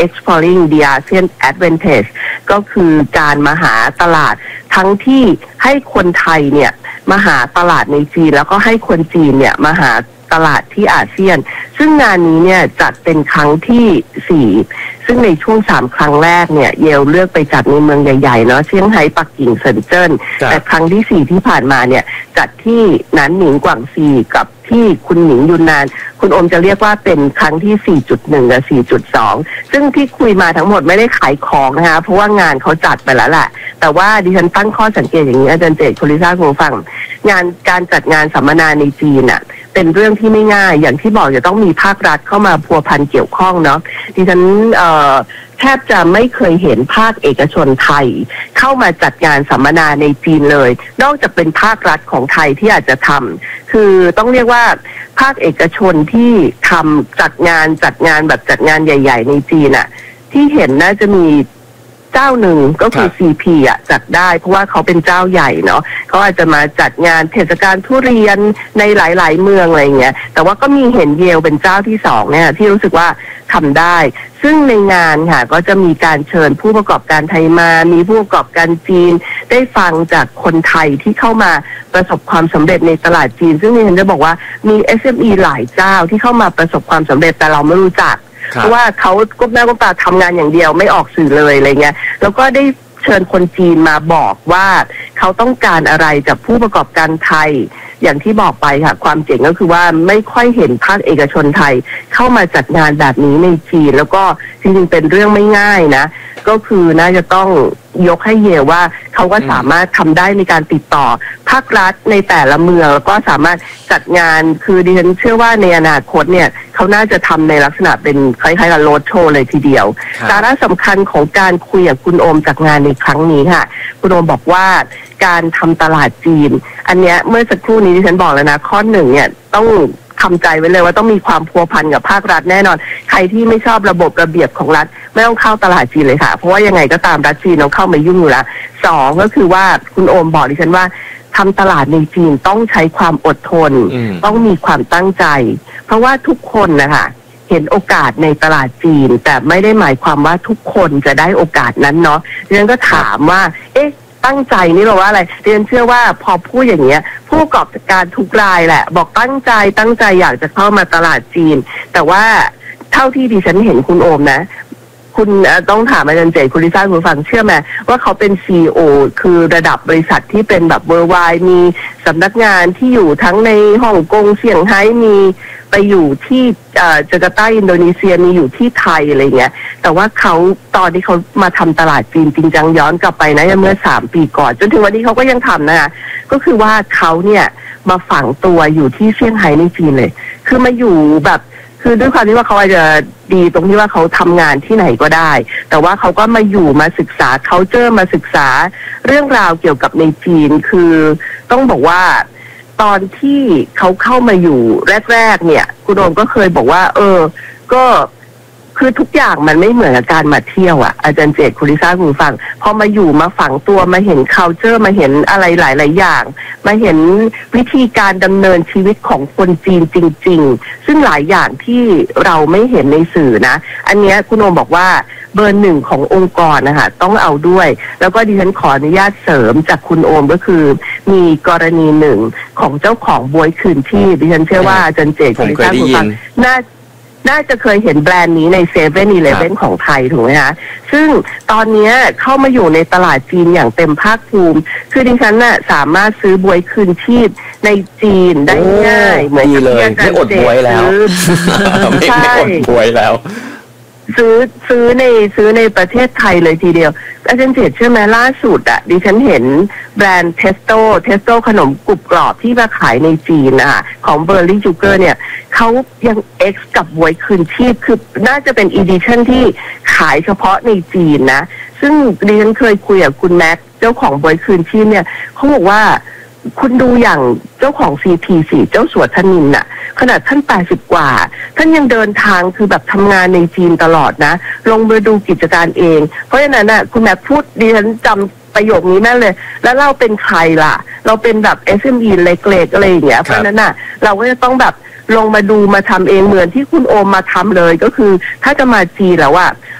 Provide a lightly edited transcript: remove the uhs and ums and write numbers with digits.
exploring the ASEAN advantage ก็คือการมาหาตลาดทั้งที่ให้คนไทยเนี่ยมาหาตลาดในจีนแล้วก็ให้คนจีนเนี่ยมาหาตลาดที่อาเซียนซึ่งงานนี้เนี่ยจัดเป็นครั้งที่4ซึ่งในช่วง3ครั้งแรกเนี่ยเยลเลือกไปจัดในเมืองใหญ่ๆเนาะเซี่ยงไฮ้ปักกิ่งเซินเจิ้นแต่ครั้งที่4ที่ผ่านมาเนี่ยจัดที่นันหนิงกวางซีกับที่คุณหนิงยุนนานคุณโอมจะเรียกว่าเป็นครั้งที่ 4.1 กับ 4.2 ซึ่งที่คุยมาทั้งหมดไม่ได้ขายของนะคะเพราะว่างานเขาจัดไปแล้วแหละแต่ว่าดิฉันตั้งข้อสังเกตอย่างนี้อาจารย์เจตคุณลิซ่าคุณฟังงานการจัดงานสัมมนาในจีนอ่ะเป็นเรื่องที่ไม่ง่ายอย่างที่บอกจะต้องมีภาครัฐเข้ามาพัวพันเกี่ยวข้องเนาะดิฉันแทบจะไม่เคยเห็นภาคเอกชนไทยเข้ามาจัดงานสัมมนาในจีนเลยนอกจากเป็นภาครัฐของไทยที่อาจจะทำคือต้องเรียกว่าภาคเอกชนที่ทำจัดงานแบบจัดงานใหญ่ๆในจีนอะที่เห็นน่าจะมีเจ้าหนึ่งก็คือ CP อ่ะจัดได้เพราะว่าเขาเป็นเจ้าใหญ่เนาะเขาอาจจะมาจัดงานเทศกาลทุเรียนในหลายๆเมืองอะไรเงี้ยแต่ว่าก็มีเห็นเยลเป็นเจ้าที่2เนี่ยที่รู้สึกว่าทำได้ซึ่งในงานค่ะก็จะมีการเชิญผู้ประกอบการไทยมามีผู้ประกอบการจีนได้ฟังจากคนไทยที่เข้ามาประสบความสำเร็จในตลาดจีนซึ่งดิฉันจะบอกว่ามี SME หลายเจ้าที่เข้ามาประสบความสำเร็จแต่เราไม่รู้จักเพราะว่าเขาก้มหน้าก้มตาทำงานอย่างเดียวไม่ออกสื่อเลยอะไรเงี้ยแล้วก็ได้เชิญคนจีนมาบอกว่าเขาต้องการอะไรจากผู้ประกอบการไทยอย่างที่บอกไปค่ะความเจ๋งก็คือว่าไม่ค่อยเห็นภาคเอกชนไทยเข้ามาจัดงานแบบนี้ในจีนแล้วก็จริงๆเป็นเรื่องไม่ง่ายนะก็คือน่าจะต้องยกให้เยลว่าเขาก็สามารถทำได้ในการติดต่อภาครัฐในแต่ละเมืองแล้วก็สามารถจัดงานคือดิฉันเชื่อว่าในอนาคตเนี่ยเขาน่าจะทำในลักษณะเป็นคล้ายๆกับโรดโชว์เลยทีเดียวสาระสำคัญของการคุยกับคุณโอมจากงานในครั้งนี้ค่ะคุณโอมบอกว่าการทำตลาดจีนอันเนี้ยเมื่อสักครู่นี้ดิฉันบอกแล้วนะข้อ1เนี่ยต้องทำใจไว้เลยว่าต้องมีความพัวพันกับภาครัฐแน่นอนใครที่ไม่ชอบระบบระเบียบของรัฐไม่ต้องเข้าตลาดจีนเลยค่ะเพราะว่ายังไงก็ตามรัฐจีนต้องเข้ามายุ่งอยู่แล้ว2ก็คือว่าคุณโอมบอกดิฉันว่าทำตลาดในจีนต้องใช้ความอดทนต้องมีความตั้งใจเพราะว่าทุกคนนะคะเห็นโอกาสในตลาดจีนแต่ไม่ได้หมายความว่าทุกคนจะได้โอกาสนั้นเนาะดิฉันก็ถามว่าตั้งใจนี่เราว่าอะไรเรียนเชื่อว่าพอพูดอย่างเงี้ยผู้ประกอบการทุกรายแหละบอกตั้งใจอยากจะเข้ามาตลาดจีนแต่ว่าเท่าที่ดิฉันเห็นคุณโอมนะคุณต้องถามอาจารย์เจคุณลิซ่าคุณฟังเชื่อไหมว่าเขาเป็น CEO คือระดับบริษัทที่เป็นแบบเวอร์ไวด์มีสำนักงานที่อยู่ทั้งในฮ่องกงเซี่ยงไฮ้มีไปอยู่ที่จาการ์ตาอินโดนีเซียมีอยู่ที่ไทยอะไรเงี้ยแต่ว่าเขาตอนที่เขามาทำตลาดจีนจริงจังย้อนกลับไปนะเมื่อ3 ปีก่อนจนถึงวันนี้เขาก็ยังทำนะคะก็คือว่าเขาเนี่ยมาฝังตัวอยู่ที่เซี่ยงไฮ้ในจีนเลยคือมาอยู่แบบคือด้วยความที่ว่าเขาอาจจะดีตรงที่ว่าเขาทำงานที่ไหนก็ได้แต่ว่าเขาก็มาอยู่มาศึกษาcultureมาศึกษาเรื่องราวเกี่ยวกับในจีนคือต้องบอกว่าตอนที่เขาเข้ามาอยู่แรกๆเนี่ยคุณโอมก็เคยบอกว่าก็คือทุกอย่างมันไม่เหมือนกับการมาเที่ยวอ่ะอาจารย์เจตคุณลิซ่าคุณฟังพอมาอยู่มาฝังตัวมาเห็นcultureมาเห็นอะไรหลายๆอย่างมาเห็นวิธีการดำเนินชีวิตของคนจีนจริงๆซึ่งหลายอย่างที่เราไม่เห็นในสื่อนะอันเนี้ยคุณโอมบอกว่าเบอร์1ขององค์กรนะคะต้องเอาด้วยแล้วก็ดิฉันขออนุญาตเสริมจากคุณโอมก็คือมีกรณีหนึ่งของเจ้าของบ๊วยคืนที่ดิฉันเชื่อว่าอาจารย์เจตคุณลิซ่าคุณฟังน่าจะเคยเห็นแบรนด์นี้ใน7-Eleven ของไทยถูกไหมคะซึ่งตอนนี้เข้ามาอยู่ในตลาดจีนอย่างเต็มภาคภูมิคือดิฉันน่ะสามารถซื้อบวยคืนชีพในจีนได้ง่ายเหมือนกับที่อาจารย์เจตไม่อดบวยแล้วซื้อในประเทศไทยเลยทีเดียวอาจารย์เจตเชื่อไหมล่าสุดอ่ะดิฉันเห็นแบรนด์เทสโต้ขนมกรุบกรอบที่มาขายในจีนนะคะของเบอร์รี่จูเกอร์เนี่ยเขายัง X กับบวยคืนชีพคือน่าจะเป็นอีดิชั่นที่ขายเฉพาะในจีนนะซึ่งดิฉันเคยคุยกับคุณแม็กเจ้าของบวยคืนชีพเนี่ยเขาบอกว่าคุณดูอย่างเจ้าของ CP4 เจ้าสัวธนินน่ะขนาดท่าน80 กว่าท่านยังเดินทางคือแบบทำงานในจีนตลอดนะลงไปดูกิจการเองเพราะฉะนั้นน่ะคุณแม่พูดดิฉันจำประโยคนี้แม่เลยแล้วเราเป็นใครล่ะเราเป็นแบบ SME เล็กๆอะไรอย่างเงี้ยเพราะฉะนั้นน่ะเราก็จะต้องแบบลงมาดูมาทำเองเหมือนที่คุณโอมมาทำเลยก็คือถ้าจะมาจีนแล้วอะ